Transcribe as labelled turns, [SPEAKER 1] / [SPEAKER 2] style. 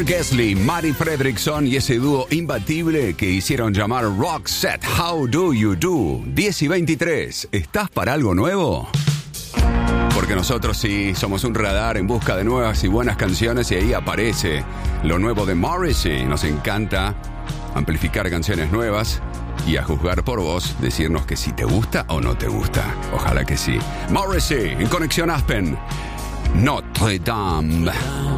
[SPEAKER 1] Mark Gessler, Mary Fredriksson y ese dúo imbatible que hicieron llamar Roxette. How do you do? 10 y 23. ¿Estás para algo nuevo? Porque nosotros sí somos un radar en busca de nuevas y buenas canciones y ahí aparece lo nuevo de Morrissey. Nos encanta amplificar canciones nuevas y a juzgar por vos, decirnos que si te gusta o no te gusta. Ojalá que sí. Morrissey en Conexión Aspen. Notre Dame.